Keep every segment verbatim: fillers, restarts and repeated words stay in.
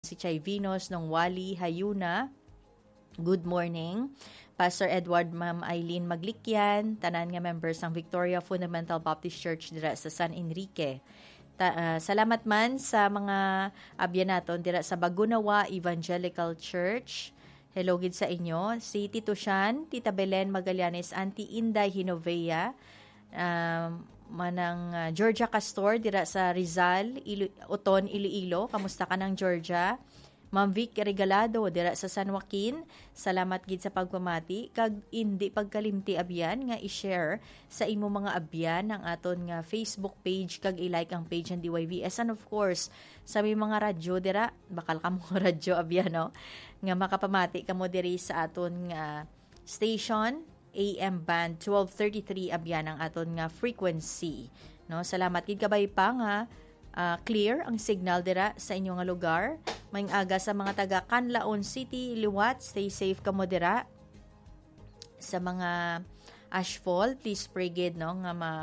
si Chay Vinos ng Wali Hayuna. Good morning. Pastor Edward, Ma'am Eileen Maglikyan, tanan nga members ng Victoria Fundamental Baptist Church dira sa San Enrique. Ta- uh, salamat man sa mga abyan naton dira sa Bagunawa Evangelical Church. Hello gid sa inyo. Si Tito Shan, Tita Belen Magallanes, Auntie Inday Hinovea, um, manang uh, Georgia Castor dira sa Rizal, Ilo- Oton, Iloilo. Kamusta ka ng Georgia? Ma'am Vic Regalado dira sa San Joaquin, salamat gid sa pagpamati kag indi pagkalimti abyan nga i-share sa imo mga abyan ang aton nga Facebook page kag i-like ang page ng D Y V S, and of course sa may mga radyo dira bakal kamo radyo abyan no nga makapamati kamo diri sa aton nga station A M band twelve thirty-three abyan ang aton nga frequency no. Salamat gid kabay pa nga Uh, clear ang signal dira sa inyong nga lugar. Maayong aga sa mga taga Canlaon City, Liwat, stay safe kamo dira. Sa mga ashfall, please pray gid no nga ma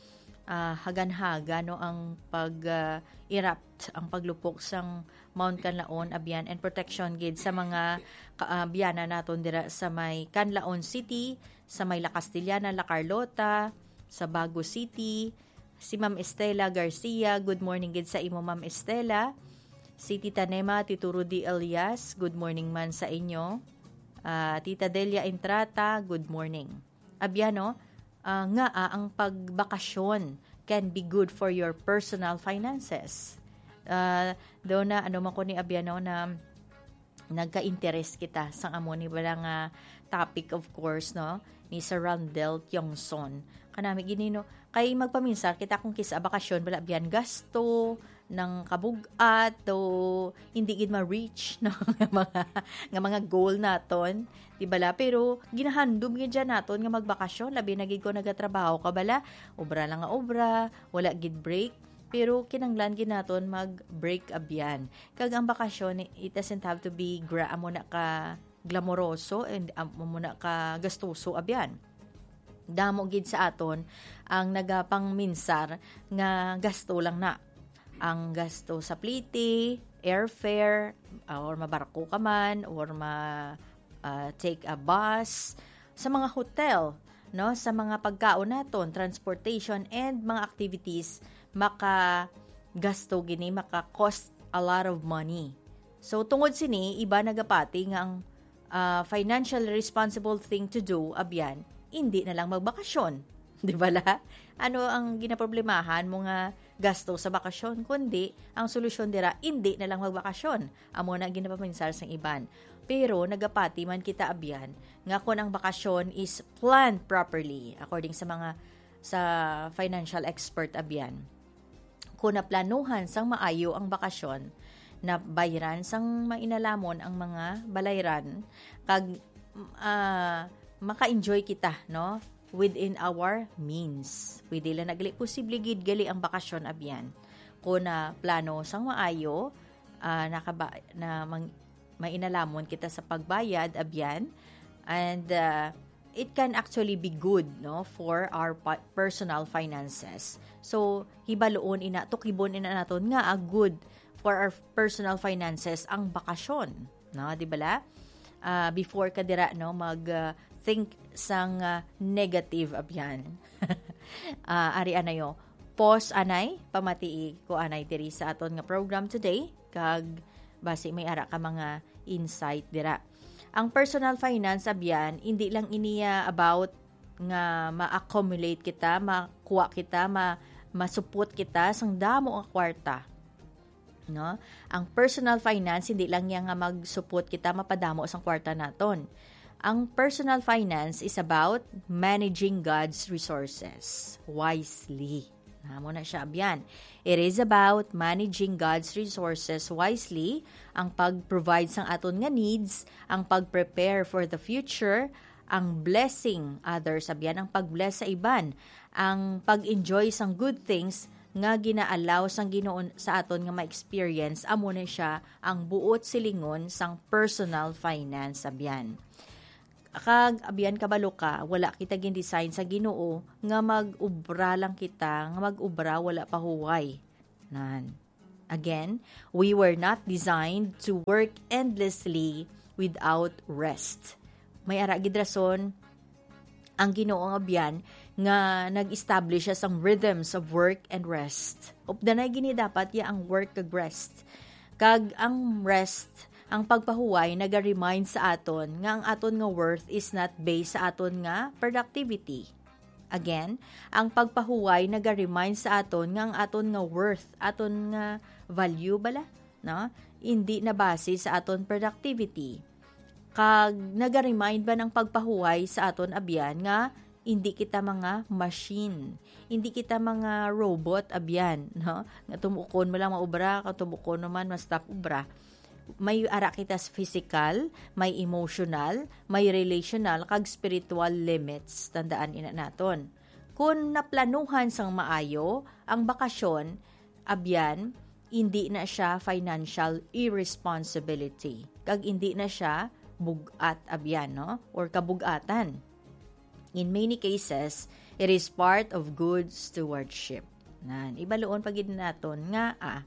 uh, hagan-haga no ang pag uh, erupt, ang paglupok sang Mount Canlaon abyan, and protection gid sa mga kaabyanan uh, naton dira sa may Canlaon City, sa may La Castellana, La Carlota, sa Bago City. Si Ma'am Estela Garcia, good morning gid sa imo Ma'am Estela. Si Tita Nema, Tito Rudy Elias, good morning man sa inyo. Uh, Tita Delia Entrata, good morning. Abyano, uh, nga uh, ang pagbakasyon can be good for your personal finances. Uh, do na ano man ko ni Abyano na nagka-interest kita sang amo ni wala nga topic, of course no, ni Sir Randall Tiongson. Kanami ginino kay magpaminsar kita kung kisa bakasyon wala biyan gasto ng kabugat o hindi gid ma-reach no nga mga nga mga goal naton di bala, pero ginahandom gid dyan naton nga magbakasyon labi na gid ko nagatrabaho ka bala obra lang nga obra wala gid break, pero kinanglan gid naton mag-break abyan kag ang bakasyon it doesn't have to be gra amo na ka glamoroso and amo na ka gastuso abyan. Damo gid sa aton ang nagapang minsar nga gasto lang na. Ang gasto sa pliti, airfare, uh, or mabarko ka man, or ma uh, take a bus, sa mga hotel, no, sa mga pagkaon naton, transportation and mga activities, maka gasto gini, maka cost a lot of money. So tungod sini iba nagapati nga ang uh, financially responsible thing to do abyan hindi na lang magbakasyon. Di ba la? Ano ang ginaproblemahan mo nga gasto sa bakasyon? Kundi, ang solusyon dira, hindi na lang magbakasyon. Amo na ginapaminsar sang iban. Pero, nagapati man kita abyan, nga kung ang bakasyon is planned properly, according sa mga, sa financial expert abyan. Kung naplanuhan sang maayo ang bakasyon, na bayaran sang mainalamon ang mga balayran, kag, ah, uh, maka-enjoy kita, no? Within our means. Pwede lang nagli. Posible gid gali ang bakasyon abyan. Kung na plano sang maayo, uh, nakaba, na mang, mainalamon kita sa pagbayad abyan, and uh, it can actually be good, no? For our pa- personal finances. So, hibaloon ina, tukibon ina naton nga a good for our personal finances ang bakasyon. No? Di ba la? Uh, before ka dira, no? Mag... Uh, think sang uh, negative abyan. uh, ari anayo, pause anay, pamatii ko anay diri sa aton nga program today, kag basi may ara ka mga insight dira. Ang personal finance abyan, hindi lang iniya about nga ma-accumulate kita, makuha kita, ma masupot kita sang damo nga kwarta. No? Ang personal finance, hindi lang yan nga magsupot kita, mapadamo sang kwarta naton. Ang personal finance is about managing God's resources wisely. Namo na siya abyan. It is about managing God's resources wisely, ang pag-provide sang aton nga needs, ang pag-prepare for the future, ang blessing others abyan, ang pag-bless sa iban, ang pag-enjoy sang good things nga ginaalaw sang Ginoon sa aton nga ma-experience. Amo na siya ang buot silingon sang personal finance abyan. Kag abyan kabalo ka, wala kita gin design sa Ginoo nga mag-ubra lang kita, nga mag-ubra wala pa huway. Nan. Again, we were not designed to work endlessly without rest. May ara gid rason ang Ginoo nga biyan nga nag-establish siya sang rhythms of work and rest. Updanay gini dapat ya ang work kag rest. Kag ang rest, ang pagpahuway naga-remind sa aton nga ang aton nga worth is not based sa aton nga productivity. Again, ang pagpahuway naga-remind sa aton nga ang aton nga worth, aton nga value bala, no? Hindi na base sa aton productivity. Kag naga-remind ba ng pagpahuway sa aton abyan nga hindi kita mga machine, hindi kita mga robot abyan, no? Nga tumukon mo lang maubra, ka tumukon naman mas stop ubra. May ara kita physical, may emotional, may relational, kag spiritual limits. Tandaan ina naton. Kung naplanuhan sang maayo, ang bakasyon, abyan, hindi na siya financial irresponsibility. Kag hindi na siya bugat abyan, no? Or kabugatan. In many cases, it is part of good stewardship. Nan, ibaloon pagid naton nga ah.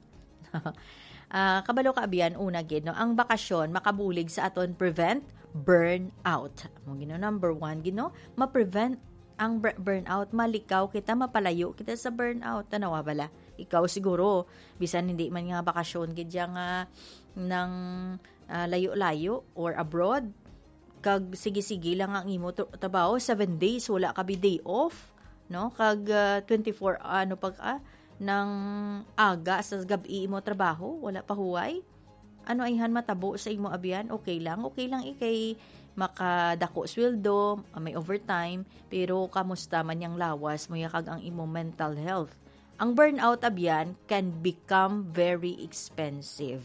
Uh, kabalo ka abyan, una gid, no? Ang bakasyon makabulig sa aton prevent burnout. Mo gino number one gino, ma-prevent ang burnout, malikaw kita, mapalayo kita sa burnout. Tanawa bala. Ikaw siguro bisan hindi man nga bakasyon gid nga ng uh, layo-layo or abroad, kag sige-sige lang ang imo trabaho, seven days wala ka bi day off, no? Kag uh, twenty-four ano pag ah, ng aga sa gabi mo trabaho, wala pa huway. Ano ayhan matabo sa imo abyan? Okay lang, okay lang ikay makadako sweldo, may overtime, pero kamusta man yang lawas mo yakag ang imo mental health. Ang burnout abyan can become very expensive.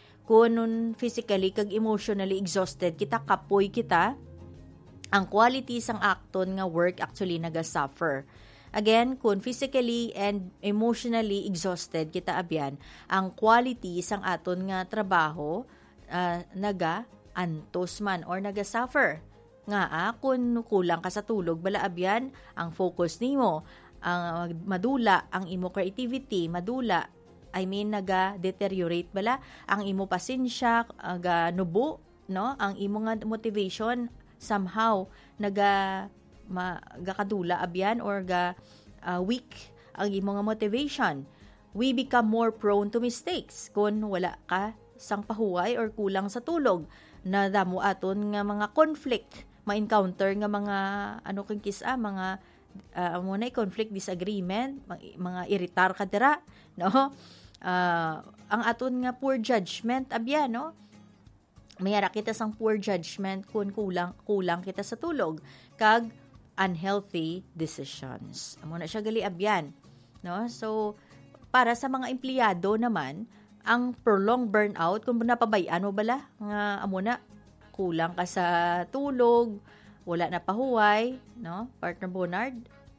Kung physically kag emotionally exhausted kita, kapoy kita, ang quality sang akton nga work actually naga-suffer. Again, kung physically and emotionally exhausted kita abyan, ang quality sang aton nga trabaho uh, naga-antos man or naga-suffer. Nga ah, kung kulang ka sa tulog, bala abyan, ang focus nimo, ang uh, madula, ang imo creativity, madula, I mean, naga-deteriorate bala, ang imo pasensya, aga nubo, no? Ang imo nga motivation, somehow, naga magakadula abyan or ga uh, weak ang imo nga motivation. We become more prone to mistakes kung wala ka sang pahuway or kulang sa tulog. Nadamo aton nga mga conflict, ma-encounter nga mga ano kang kisa, mga uh, muna conflict, disagreement, mga iritar ka dira, no? Uh, ang aton nga poor judgment abyan, no? Mayara kita sang poor judgment kung kulang kulang kita sa tulog, kag unhealthy decisions. Amo na siya gali abyan, no? So para sa mga empleyado naman, ang prolonged burnout kung napabayaan mo bala nga amo na kulang ka sa tulog, wala na pahuway, no? Partner Bonard,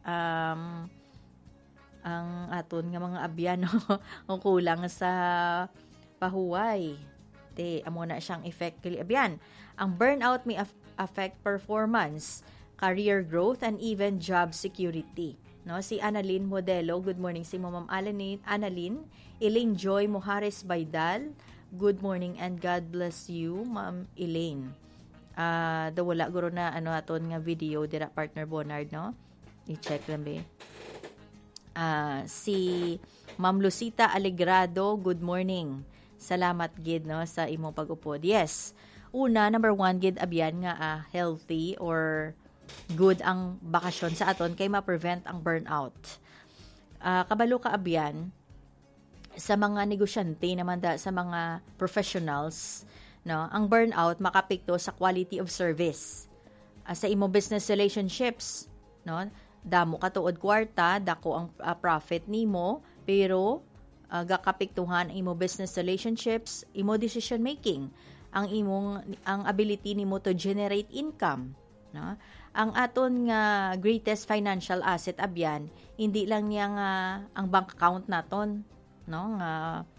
um ang aton nga mga abyan, no? Ang kulang sa pahuway. Te amo na siyang effect gali abyan. Ang burnout may af- affect performance, career growth, and even job security. No, si Annalyn Modelo, good morning si Ma'am Annalyn, Annalyn, Elaine Joy Mojares Baydal, good morning and God bless you, Ma'am Elaine. Ah, uh, daw wala guro na ano aton nga video dira Partner Bonard, no? I-check lang be. Ah, uh, si Ma'am Lucita Alegrado, good morning. Salamat gid, no, sa imong pag-upod. Yes. Una, number one gid abyan nga uh, healthy or good ang bakasyon sa aton kay ma-prevent ang burnout. Uh, kabalo ka abyan sa mga negosyante naman da, sa mga professionals, no, ang burnout makapekto sa quality of service. Uh, sa imo business relationships, no, damo ka tuod kwarta, dako ang uh, profit nimo, pero uh, gakapektuhan ang imo business relationships, imo decision making, ang imong ang ability nimo to generate income, no? Ang aton nga greatest financial asset abyan, hindi lang niya nga ang bank account naton, no? Nga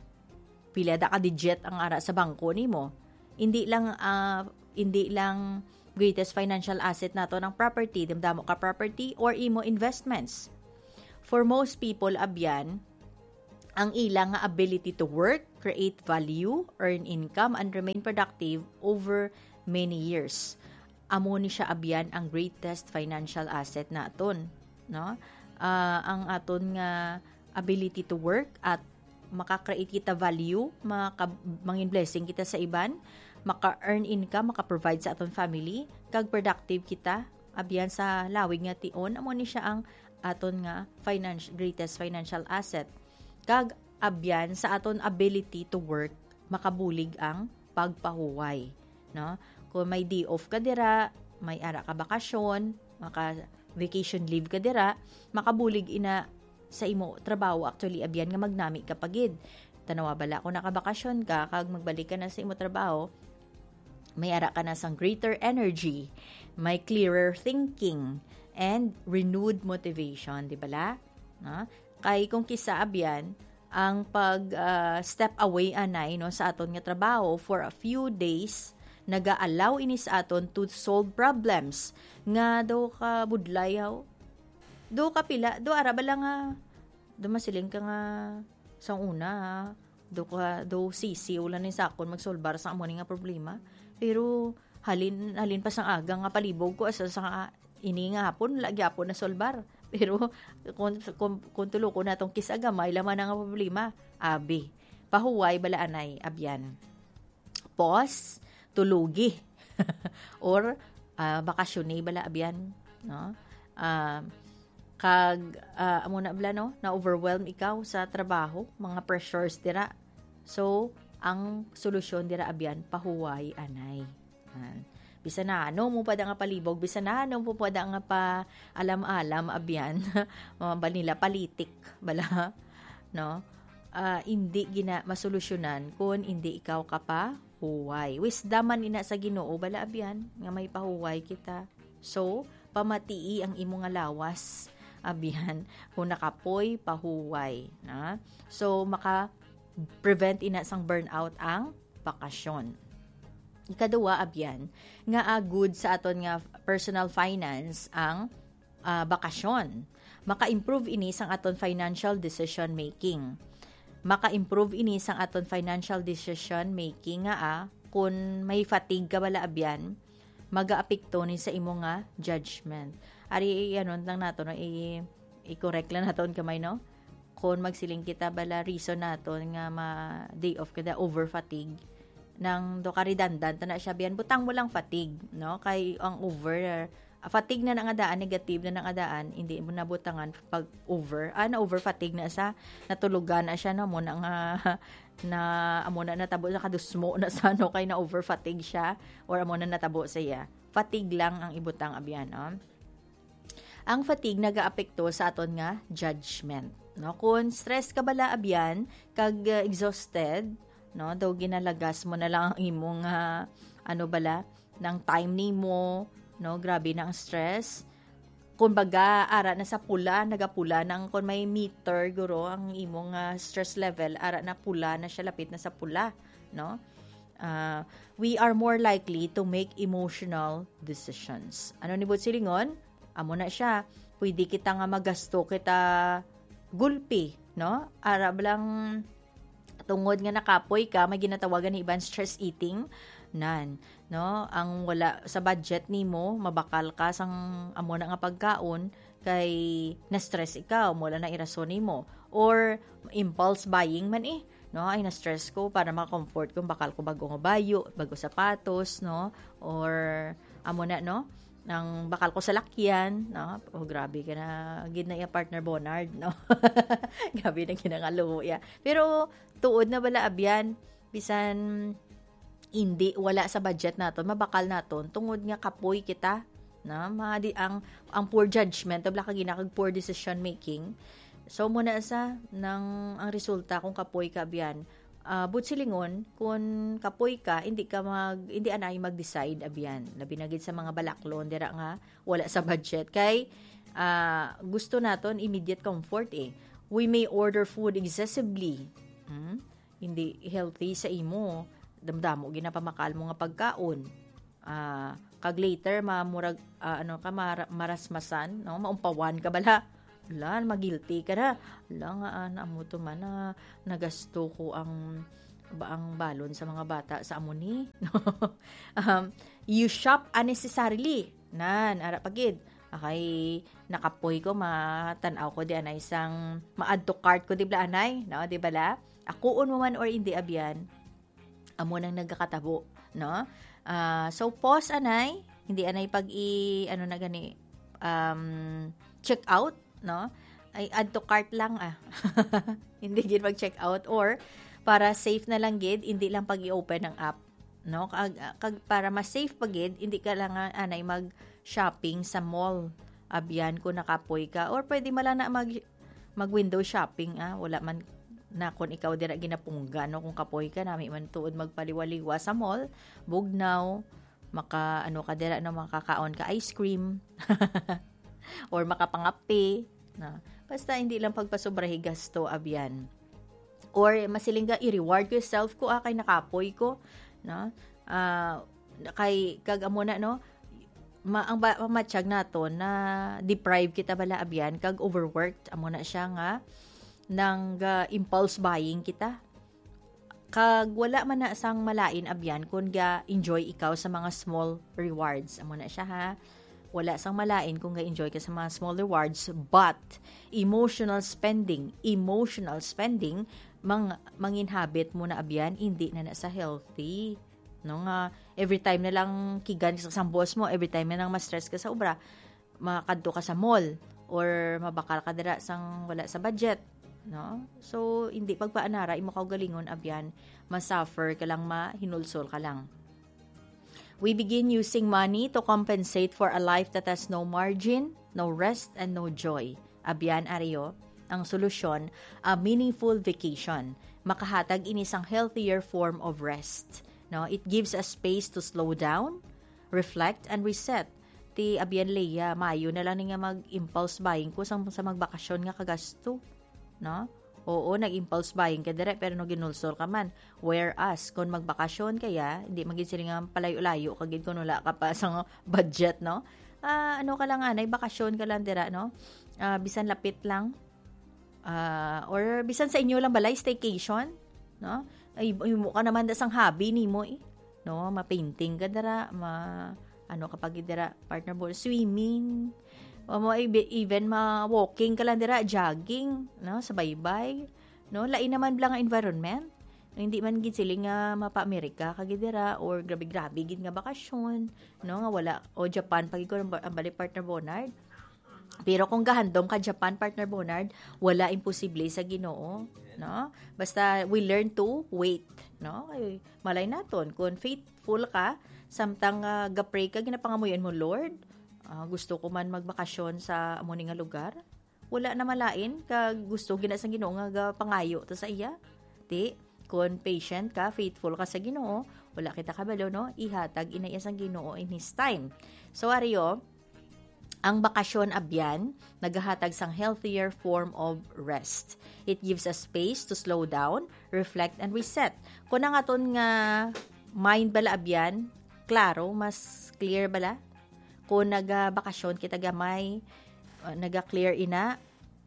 pila da ka digit ang ara sa bangko nimo. Hindi lang uh, hindi lang greatest financial asset naton ang property, damdamo ka property or imo investments. For most people abyan, ang ilang nga ability to work, create value, earn income, and remain productive over many years. Amo ni siya abyan ang greatest financial asset na aton, no? Uh, ang aton nga ability to work at maka-create kita value, maka mangin blessing kita sa iban, maka-earn income, maka-provide sa aton family, kag productive kita abyan sa lawig nga tion, amo ni siya ang aton nga financial greatest financial asset. Kag abyan sa aton ability to work, makabulig ang pagpahuway, no? Kung may day off ka dira, may ara ka bakasyon, maka vacation leave ka dira, makabulig ina sa imo trabaho actually abyan nga magnami ka pagid. Tanawa bala kung nakabakasyon ka kag magbalik ka na sa imo trabaho, may ara ka na sang greater energy, may clearer thinking and renewed motivation, di bala? No? Kay kung kisa abyan ang pag uh, step away anay no sa aton nga trabaho for a few days, naga-allow ini sa aton to solve problems nga daw ka budlayaw, do ka pila, do ara bala nga do masiling ka nga sa una, do ka do sisi ulan ni sakon magsolbar sa amo nga problema, pero halin halin pa sang aga nga palibog ko asa sa ini nga hapon lagi hapon na solbar, pero kung, kung, kung tulo ko na tong kisaga may laman nga problema, abi pahuway bala anay abyan, pause, tulugi or uh, bakasyon ni bala abyan, no? Uh, kag uh, amo na bala no na overwhelm ikaw sa trabaho, mga pressures dira, so ang solusyon dira abyan pahuway anay. uh, bisan na ano mo pa da nga palibog, bisan na ano mo pa da nga pa alam-alam abyan mga nila politik bala, no? Uh, hindi gina masolusyonan kung hindi ikaw ka pa huway. Wisdaman ina sa Ginoo bala abyan nga may pahuway kita. So pamatii ang imo nga lawas abyan kung nakapoy pahuway, na? So maka prevent ina sang burnout ang bakasyon. Ikaduwa abyan nga uh, good sa aton nga personal finance ang uh, bakasyon. Maka-improve ini sang aton financial decision making. Maka-improve ini sang aton financial decision making nga ah, kung may fatigue ka bala abyan, mag-aapekto ni sa imo nga judgment. Ari anon lang nato no i i-correct lang naton kamay no. Kung magsiling kita bala reason naton nga ma day off kada over fatigue nang do ka redundant na siya biyan, butang mo lang fatigue, no? Kay ang over uh, fatigue na nangadaan, negative na nangadaan, hindi mo nabutangan pag over. Ah, na over fatigue na sa natulugan na siya no mo na nga na amo na natabo sa kadusmo na sa no kay na over fatigue siya or amo na natabo sa iya. Fatigue lang ang ibutang abyan, no? Ang fatigue nagaapekto sa aton nga judgment, no? Kung stress ka bala abyan, kag uh, exhausted, no, daw ginalagas mo na lang ang imong uh, ano bala ng time nimo, no, grabe na ang stress. Kumbaga ara na sa pula, nagapula nang kung may meter guro ang imong uh, stress level, ara na pula na siya, lapit na sa pula, no? Uh, we are more likely to make emotional decisions. Ano ni Bud Silingon? Amo na siya, pwede kita nga magasto kita gulpi, no? Ara lang tungod nga nakapoy ka, may ginatawagan ni iban stress eating, nan, no? Ang wala sa budget nimo, mabakal ka sang amo na nga pagkaon kay na-stress ikaw, wala na irason nimo, or impulse buying man eh, no? Ay na-stress ko para ma-comfort ko, bakal ko bago nga bayo, bago sapatos, no? Or amo na, no? Nang bakal ko sa lakyan, no? Oh, grabe ka na, gid na iya partner Bonard, no? Grabe na kinangalo ya. Pero tuod na bala abyan, bisan hindi wala sa budget naton, mabakal naton tungod nga kapoy kita, na madi ang ang poor judgment, tabla ka ginakag poor decision making. So muna sa nang ang resulta kung kapoy ka abyan, uh, but silingon kung kapoy ka, hindi ka mag hindi anay mag-decide abyan. Labi na gid sa mga balaklon dira nga wala sa budget kay uh, gusto naton immediate comfort eh. We may order food excessively. Hmm? Hindi healthy sa imo. Damdamo ginapamakal mo nga pagkaon. Ah, uh, kag later mamurag uh, ano ka mar- marasmasan, no? Maumpawan ka bala. Wala, magilty ka na. Wala nga, na mo to man na nagasto ko ang ba ang balon sa mga bata sa amo ni. um, you shop unnecessarily. Nan, ara pagid. Okay, nakapoy ko, matanaw ko di anay isang ma-add to cart ko di bala anay, no, di bala? Akuon mo man or hindi abyan, amo nang nagkakatabo, no? Uh, so, pause anay, hindi anay pag i, ano na gani, um, check out, no? Ay, add to cart lang, ah. Hindi gid mag-check out, or, para safe na lang gid, hindi lang pag i-open ng app, no? Kag, kag, para mas safe pag gid, hindi ka lang, anay, mag-shopping sa mall, abyan ko nakapoy ka, or pwede mala na mag, mag-window shopping, ah, wala man, na kung ikaw dira ginapungga, no, kung kapoy ka nami man tuod magpaliwaliwa sa mall, bugnaw, maka ano ka dira no, makakaon ka ice cream or makapangapi na basta hindi lang pagpasobrahi gasto abyan, or masiling ka i-reward yourself ko ah, kay nakapoy ko, no, uh, kay kag amo na no, ma ang ba, matsyag nato na deprive kita bala abyan kag overworked amo na siya nga ng uh, impulse buying kita. Kag wala man na sang malain abyan kung ga enjoy ikaw sa mga small rewards. Amo na siya ha. Wala sang malain kung ga enjoy ka sa mga small rewards, but emotional spending, emotional spending mang manginhabit mo na abyan hindi na na sa healthy. No nga every time na lang kigan sa boss mo, every time na lang ma-stress ka sa obra, makadto ka sa mall or mabakal ka dira sang wala sa budget. No? So, hindi pagpaanara, imo ka galingon abyan, masuffer ka lang, mahinulsol ka lang. We begin using money to compensate for a life that has no margin, no rest, and no joy. Abyan, ariyo, ang solusyon, a meaningful vacation. Makahatag inisang healthier form of rest. No? It gives us space to slow down, reflect, and reset. Ti abyan leya, mayo na lang nga mag-impulse buying ko sa, sa magbakasyon nga kagasto. No? Oo, nag-impulse buying ka dire pero no ginulsol ka man. Whereas, kung magbakasyon kaya, hindi maging sila nga palayo-layo, kagid kung wala ka pa sa budget, no? Uh, ano ka lang, anay, bakasyon ka lang dira, no? Uh, bisan lapit lang. Uh, or bisan sa inyo lang balay, staycation, no? Ay, mo ka naman da sang hobby ni mo, eh. No? Ma-painting ka dira, ma... ano kapag dira, partner mo, swimming, o mo even ma-walking ka lang dira, jogging, no, sa baybay, no, lain naman blang nga environment, no, hindi man gid sila nga mapa-Amerika kagid dira or grabe-grabe gid nga bakasyon, no, nga wala o Japan pagid ko ang bali partner Bonard. Pero kung gahandom ka Japan partner Bonard, wala imposible sa Ginoo, no? Basta we learn to wait, no? Ay, malay naton kung faithful ka samtang uh, ga-pray ka ginapangamuyan mo Lord. Uh, gusto ko man magbakasyon sa amo nga lugar, wala na malain kag gusto gina sa Ginoo nga pangayo to sa iya. Ti kun patient ka, faithful ka sa Ginoo, wala kita kabalo no, ihatag inaya sang Ginoo in His time. So ariyo, ang bakasyon abyan nagahatag sang healthier form of rest. It gives us space to slow down, reflect and reset. Kun ang aton nga mind bala abyan, klaro, mas clear bala. Kung naga-bakasyon kita gamay, uh, naga-clear ina,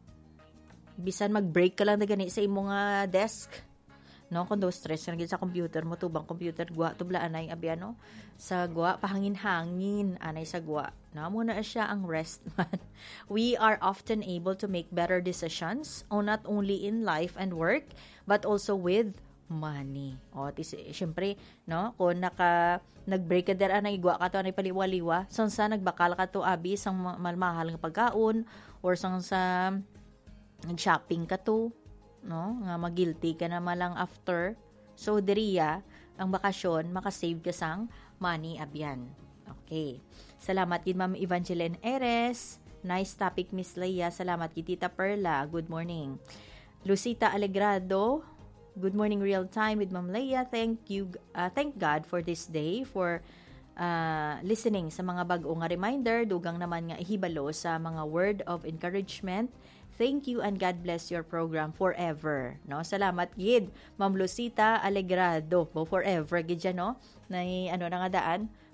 bisan mag-break ka lang na gani sa imong uh, desk, no? Kung do stress ka na sa computer mo, tubang computer, gwa, tubla anay, abyan, no? Sa gwa, pahangin-hangin, anay sa gwa. No? Muna siya ang rest man. We are often able to make better decisions, o not only in life and work, but also with money. O, tis, syempre, no? Kung naka, nag-break ka dira na igwa ka to, anay paliwa-liwa, sang sa nagbakal ka to, abi, sang malmahal ng pagkaon, or sang sa nag-shopping ka to, no? Nga magilty ka na malang after. So, diriya, ang bakasyon, makasave ka sang money, abyan. Okay. Salamat kid Ma'am Evangeline Eres. Nice topic, Miss Leia. Salamat kid Tita Perla. Good morning. Lucita Alegrado. Good morning, real time with Ma'am Leia. Thank you, uh, thank God for this day, for uh, listening sa mga bag-o nga reminder, dugang naman nga ihibalo sa mga word of encouragement. Thank you and God bless your program forever. No, salamat gid Ma'am Lucita Alegrado. Bo forever gid ya, no. Na ano na nga daan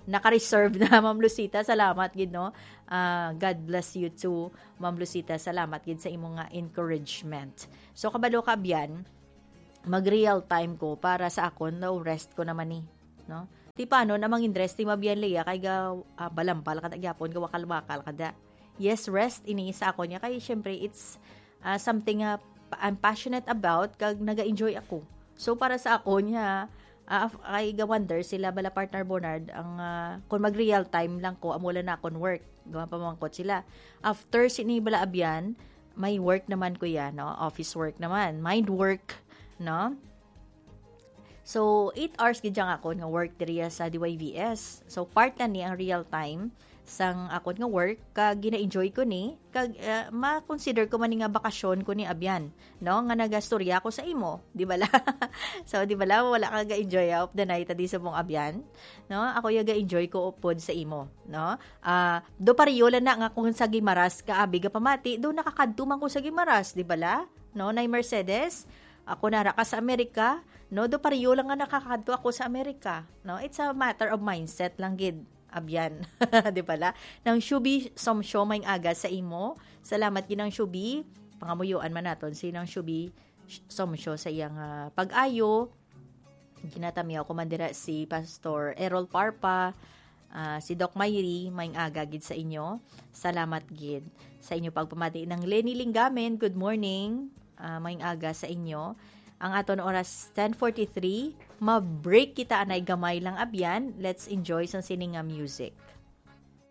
naka-reserve na, Ma'am Lucita. Salamat gid no. Uh, God bless you too, Ma'am Lucita. Salamat gid sa imong nga encouragement. So kabalo ka biyan, mag-real time ko para sa akon, no rest ko naman ni, no. Ti paano namang interest ti mabiyan leya kay ga uh, balampal kada gyapon ga wakal-wakal kada. Yes, rest ini sa akon niya kay syempre it's uh, something uh, I'm passionate about kag naga-enjoy ako. So para sa akon niya uh, kay ga wonder sila bala partner Bernard ang uh, kung mag real time lang ko amula na akon work. Gawa pa mangkot sila. After sini bala abyan, may work naman ko yan, no? Office work naman, mind work, no? So, eight hours gidyang ako nga work diriya sa D Y V S. So, part na ni ang real time sang ako nga work, kag gina-enjoy ko ni, kag uh, ma-consider ko man nga bakasyon ko ni abyan, no? Nga nagastorya ko sa imo, di ba la? So, di ba la, wala ka ga-enjoy of the night adi sa mong abyan, no? Ako yung ga-enjoy ko upod sa imo, no? Uh, do pariyola na nga kung sa Gimaras ka abi ga pamati, do nakakadtuman ko sa Gimaras, di ba la? No, na Mercedes, ako nara ka sa Amerika, no, do pariyo lang nga nakakadto ako sa Amerika, no, it's a matter of mindset lang gid, abyan, di pala, nang Shubi Somsyo may aga sa imo, salamat ginang Shubi, pangamuyuan man naton, sinang Shubi Somsyo sa iyang uh, pag-ayo, ginatamiyaw ko man dira si Pastor Errol Parpa, uh, si Doc Mayri, may aga gid sa inyo, salamat gid, sa inyo pagpamati ng Lenny Lingamen, good morning, uh, may aga sa inyo, ang aton oras ten forty-three, ma-break kita anay gamay lang abyan. Let's enjoy sa sininga music.